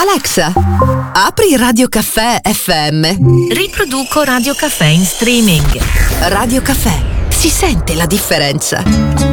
Alexa, apri Radio Caffè FM. Riproduco Radio Caffè in streaming. Radio Caffè, si sente la differenza.